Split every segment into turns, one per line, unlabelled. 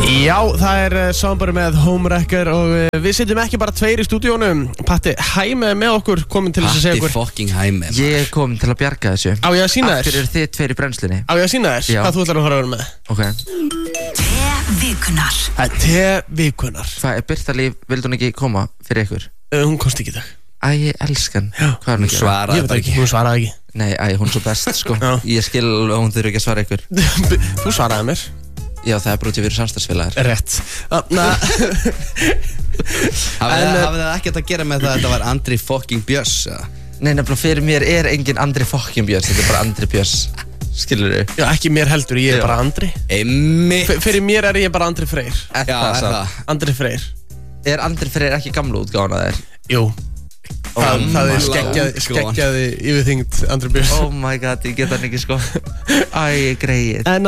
Já, það Sambari með Homewrecker og við sitjum ekki bara tveir í stúdíónu. Patti Hæme með okkur komin til þess að segja okkur.
Patti fucking Hæme.
Ég kom til að bjarga þessu.
Á ég að sýna þér?
Af hverju eru þið tveir í brennslunni?
Á ég að sýna þér? Hvað þú ætlar að fara að vera með?
Ok.
Te-vikunar.
Te-vikunar.
Hvað Birta Líf, vildi hún ekki koma fyrir ykkur?
Hún komst ekki í dag.
Æ, ég elskan.
Hvað
er hún að
gera?
Ég veit ekki, hún svaraði ekki.
Nei, hún er svo best, sko. Ég skil alveg að hún þurfi ekki að svara ykkur.
Þú svaraði mér.
Já, það brútið fyrir samstarfsfélagar.
Rétt.
Hafið það ekkert að gera með það að þetta var Andri fucking Björns?
Nei, nefnilega fyrir mér engin Andri fucking Björns, þetta bara Andri Björns. Skilur þau?
Já, ekki mér heldur, ég bara Andri.
Einmitt.
Fyrir mér ég bara Andri Freyr.
Já, það.
Andri Freyr.
Andri Freyr ekki gamla útgáfan að þér?
Jú. Það skeggjaði yfirþyngd Andri Björns.
Oh my god, ég get hann ekki sko. Æ, greið.
En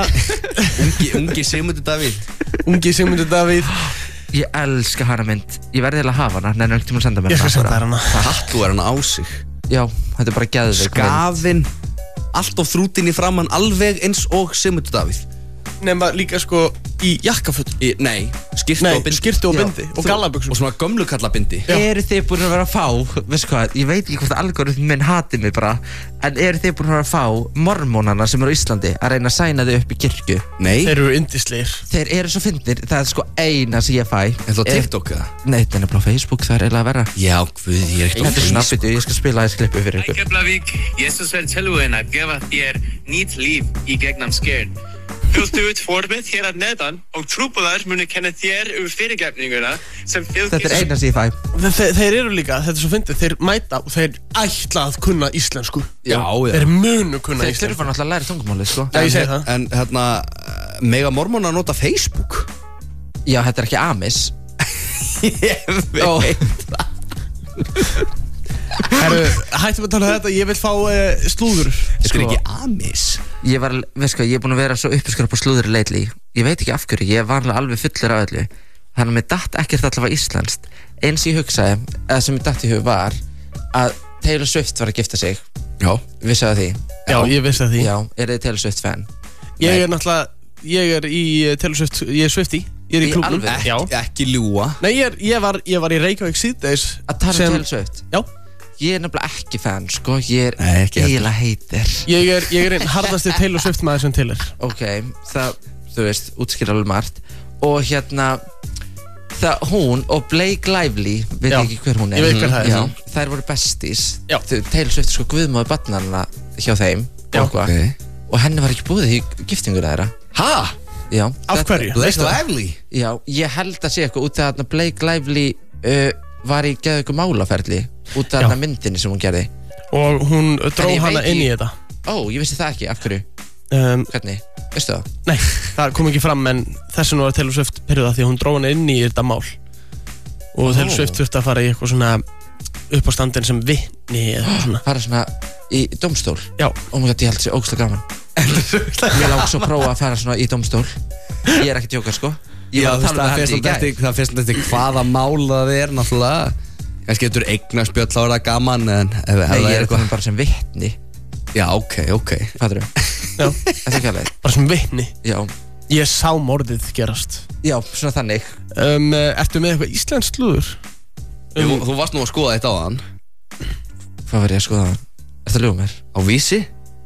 Ungi Sigmundur Davíð.
Ungi Sigmundur Davíð.
Ég elska hana mynd. Ég verði að hafa hana, neina tíma að senda mér.
Ég skal senda hana.
Tattu hana á sig.
Já, þetta bara geðveik mynd.
Skafinn, allt of þrútinn í framann, alveg eins og Sigmundur Davíð.
Nefna líka sko í jakkafutt.
Nei, skyrtu og bindi og gallabuxum. Og svona gömlu kallabindi.
Eru þið búin að vera að fá, veistu hvað, ég veit ekki hvort algoritminn minn hati mig bara, en eru þið búin að vera að fá mormónana sem eru á Íslandi að reyna að sæna þau upp í kirkju?
Nei.
Þeir eru yndislegir.
Þeir eru svo fyndnir, það sko eina sem ég fæ.
En þú á TikTok eða?
Nei, þetta er nefnilega á Facebook, það eiginlega verra.
Já, guð, ég ekkert á
Facebook. Þetta svona afbyttu, ég skal spila aðeins klippu fyrir ykkur.
Keflavík, Jesus er tilbúinn að gefa þér nýtt líf í gegnum skeið. Fylgdu út formið hér að neðan og trúboðar munu kenna þér fyrirgefninguna sem fylgir...
Þetta er eina sem ég fæ.
Þeir eru líka, þetta er svo fyndið, þeir mæta og þeir ætla að kunna íslensku.
Já.
Þeir munu kunna íslensku.
Þeir þurfa náttúrulega að læra tungumálið, sko.
Já, ég segi það.
En hérna, mega mormónar nota Facebook?
Já, þetta er ekki Amis.
Ég veit það.
Herru, hættum að tala um þetta, ég vil fá slúður.
Þetta er ekki Amis.
Ég er búin að vera svo uppiskur upp á slúðri lately. Ég veit ekki af hverju, ég var alveg fullur af öllu. Þannig að mér datt ekkert allavega íslenskt. Eins ég hugsaði, eða sem mér datt í hug var að Taylor Swift var að gifta sig.
Já.
Vissu það því?
Já, ég vissi það því.
Já, er þið Taylor Swift fan?
Ég er náttúrulega, ég er í Taylor Swift, ég er Swiftie. Ég er í klúbnum.
Já.
Ekki ljúga.
Nei, ég var í Reykjavík síðdeis.
Að tala um Taylor Swift?
Já.
Ég er nefnilega ekki fan, sko, ég er eiginlega heitir.
Ég er einn harðasti Taylor Swift maður sem til er.
Ok, það, þú veist, útskýr alveg margt. Og hérna, hún og Blake Lively, veit ekki hver hún er.
Ég veit hver það er.
Já, þær voru besties.
Já.
Taylor Swift sko guðmóði barnanna hjá þeim.
Já.
Og henni var ekki búið í giftingur þeirra.
Ha?
Já.
Af hverju?
Blake Lively?
Já, ég held að sé eitthvað út af að Blake Lively var í geðu ykkur málaferli út af myndinni sem hún gerði.
Og hún dró hana inn í þetta.
Ó, ég vissi það ekki, af hverju? Hvernig? Veistu það?
Nei, það kom ekki fram, en þessi nú var Taylor Swift pyrruð það því að hún dró hana inn í þetta mál. Og Taylor Swift þurfti að fara í eitthvað svona upp á standin sem vitni eða svona.
Fara svona í dómstól? Já. Oh my god, ég held þessi ógeðslega gaman. Mér langt svo að prófa að fara svona í dómstól. Ég er ekki að djóka, sko.
Já, það fyrst eftir hvaða mál það er náttúrulega. Kannski getur eignarspjöll á það gaman en
nei, ég er komin bara sem vitni.
Já, ok.
Fattur þú?
Já.
Þetta er ekki alveg.
Bara sem vitni?
Já.
Ég sá morðið gerast.
Já, svona þannig.
Ertu með eitthvað íslenskt slúður?
Þú varst nú að skoða þetta á hann.
Hvað var ég að skoða á hann? Ertu að ljúga mér?
Á Vísi?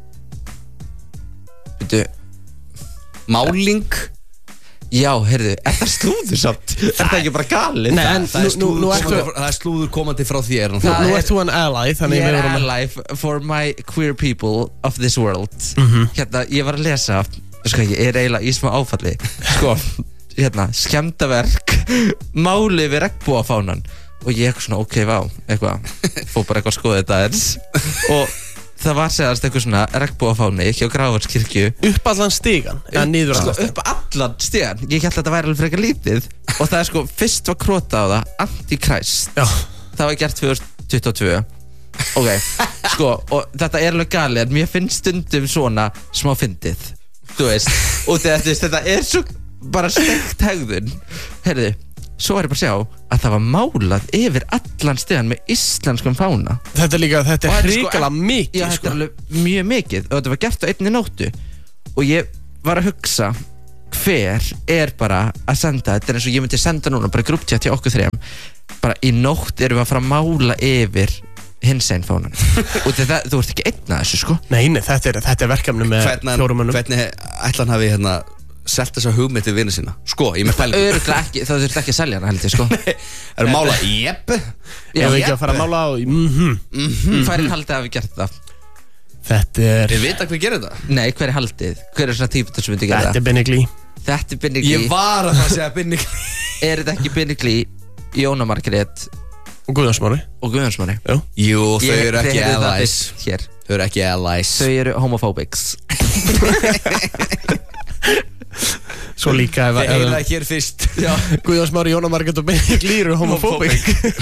Veitu,
máling?
Já, heyrðu, er það slúður samt? Er það ekki bara galið?
Nei, en
það er slúður komandi frá þér.
Nú ert þú en ally, þannig
ég er ally for my queer people of this world. Hérna, ég var að lesa, sko, ég er eiginlega í smá áfalli. Sko, hérna, skemmdaverk, máli við regnbogafánan. Og ég eitthvað svona, ok, vá, eitthvað, fór bara eitthvað að skoða þetta eins. Og það var segast eitthvað svona regnbogafáni hjá Grafarskirkju.
Upp allan stigan? Eða niður allan stigan?
Upp allan stigan. Ég held að þetta væri alveg frekar lítið. Og það er sko, fyrst var krota á það, Antichrist. Já. Það var gert 2022. Ok, sko, og þetta er alveg galið, en mér finnst stundum svona smá fyndið. Þú veist, og þetta er svo bara steikt hegðun. Heyrðu, svo var ég bara að sjá að það var málað yfir allan stigan með íslenskum fána.
Þetta er hrikalega mikið.
Já, þetta er alveg mjög mikið og þetta var gert á einni nóttu. Og ég var að hugsa, hver er bara að senda, þetta er eins og ég myndi senda núna bara grúptjátt hjá okkur þrejum bara í nótt erum við að fara að mála yfir hinsegin fánan og þú ert ekki einn að þessu sko.
Nei, þetta er verkefni með 4 mönnum.
Hvernig ætlan hafi selt þessa hugmynd til vini sína? Sko, ég með pælingu
Örugglega ekki, það þurft ekki að selja hana held ég sko.
Erum mála, jepp
Ég hef ekki að fara að mála á
Hver er haldið að við gert það?
Þetta er
Ég veit að hver gerir það
Nei, hver er haldið? Hver er svona típur sem myndi gera
Þetta er Binigli
Þetta er Binigli
Ég var að það segja Binigli
Er þetta ekki Binigli, Jóna Margrét
og Guðjónsmári
Jú, þau eru ekki allies
hér.
Þau eru ekki allies
Þau eru homophobics
Svo líka
Þau eru það hér fyrst
Guðjónsmári, Jóna Margrét og Binigli eru homophobic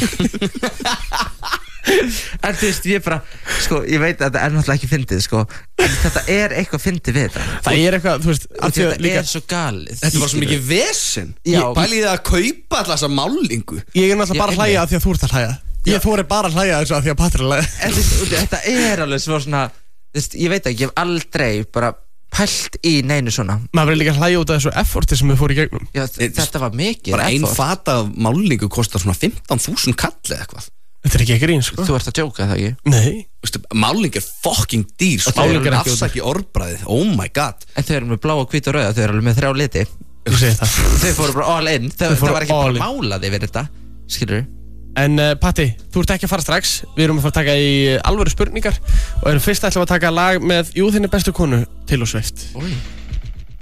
En þú veist, ég bara sko, ég veit að þetta er náttúrulega ekki fyndið sko, en þetta er eitthvað fyndið við þetta
Það er eitthvað, þú veist
þetta er svo galið
Þetta var svo mikið vesen Pælið það að kaupa alltaf þessa málingu
Ég er náttúrulega bara að hlæja að því að þú ert að hlæja Ég þori bara að hlæja þessu að því að Patrik hlæja
Þetta er alveg svona ég veit ekki, ég hef aldrei bara pælt í neinu svona
Maður verður líka að hlæja út af þessu efforti sem við fórum í gegnum
Þetta var mikið
Bara ein fata af málingu kostar svona 15.000 kall eða eitthvað
Þetta er ekki grín, sko
Þú ert að djóka það ekki?
Nei
Máling er fucking dýr
Máling er ekki
afsaki orðbræðið, oh my god
En þau eru með blá og hvít og rauða, þau eru alveg með 3 liti
Þú segir það
Þau fóru bara all in, það var ekki bara málað yfir þetta Skilur þú?
En Patti, þú ert ekki að fara strax Við erum að fara að taka í alvöru spurningar Og erum fyrst ætlum að taka lag með Jú, þinni bestu konu, Taylor Swift